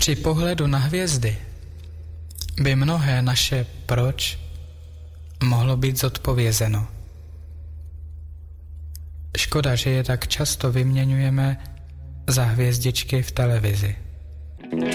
Při pohledu na hvězdy by mnohé naše proč mohlo být zodpovězeno. Škoda, že je tak často vyměňujeme za hvězdičky v televizi.